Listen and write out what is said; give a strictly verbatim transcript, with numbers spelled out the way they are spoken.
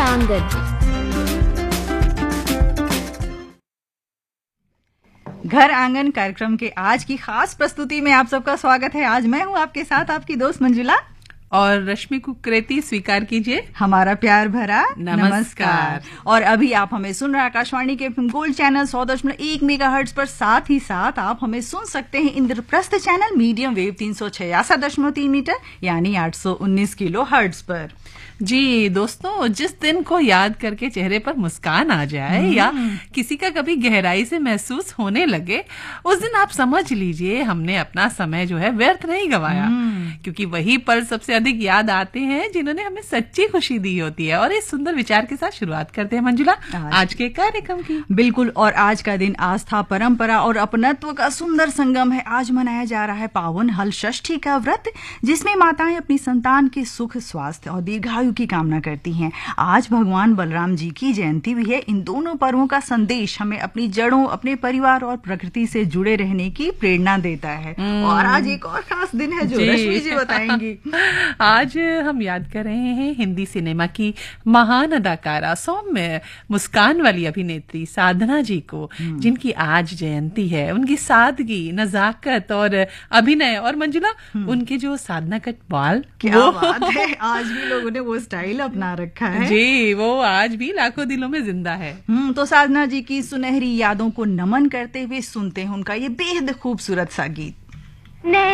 आंगन। घर आंगन कार्यक्रम के आज की खास प्रस्तुति में आप सबका स्वागत है। आज मैं हूं आपके साथ आपकी दोस्त मंजुला और रश्मि कुकरेती। स्वीकार कीजिए हमारा प्यार भरा नमस्कार। नमस्कार। और अभी आप हमें सुन रहे हैं आकाशवाणी के गोल्ड चैनल सौ दशमलव एक मेगा हर्ट्ज पर। साथ ही साथ आप हमें सुन सकते हैं इंद्रप्रस्थ चैनल मीडियम वेव तीन सौ छियासठ दशमलव तीन मीटर यानी आठ सौ उन्नीस किलो हर्ट्ज पर। जी दोस्तों, जिस दिन को याद करके चेहरे पर मुस्कान आ जाए या किसी का कभी गहराई से महसूस होने लगे, उस दिन आप समझ लीजिए हमने अपना समय जो है व्यर्थ नहीं गवाया, क्योंकि वही पल सबसे अधिक याद आते हैं जिन्होंने हमें सच्ची खुशी दी होती है। और इस सुंदर विचार के साथ शुरुआत करते हैं मंजुला आज, आज के कार्यक्रम की। बिल्कुल। और आज का दिन आस्था, परंपरा और अपनत्व का सुंदर संगम है। आज मनाया जा रहा है पावन हल षष्ठी का व्रत, जिसमें माताएं अपनी संतान के सुख, स्वास्थ्य और दीर्घायु की कामना करती हैं। आज भगवान बलराम जी की जयंती भी है। इन दोनों पर्वों का संदेश हमें अपनी जड़ों, अपने परिवार और प्रकृति से जुड़े रहने की प्रेरणा देता है। और आज एक और खास दिन है जो रश्मि जी बताएंगी। आज हम याद कर रहे हैं हिंदी सिनेमा की महान अदाकारा, सौम्य मुस्कान वाली अभिनेत्री साधना जी को, जिनकी आज जयंती है। उनकी सादगी, नजाकत और अभिनय, और मंजुला उनके जो साधना कट बाल, क्या बात है। आज भी लोगों ने वो स्टाइल अपना रखा है जी, वो आज भी लाखों दिलों में जिंदा है। हम्म तो साधना जी की सुनहरी यादों को नमन करते हुए सुनते हैं उनका ये बेहद खूबसूरत सा गीत।